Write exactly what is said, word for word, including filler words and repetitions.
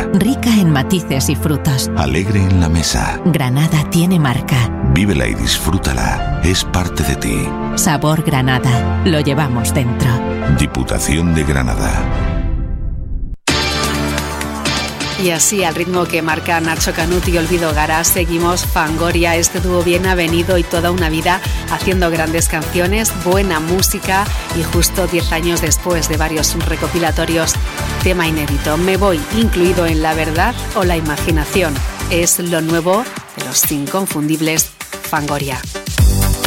rica en matices y frutos. Alegre en la mesa. Granada tiene marca. Vívela y disfrútala. Es parte de ti. Sabor Granada. Lo llevamos dentro. Diputación de Granada. Y así, al ritmo que marca Nacho Canut y Olvido Gara, seguimos Fangoria, este dúo bien avenido y toda una vida haciendo grandes canciones, buena música y justo diez años después de varios recopilatorios, tema inédito. Me voy, incluido en La Verdad o La Imaginación. Es lo nuevo de los inconfundibles Fangoria.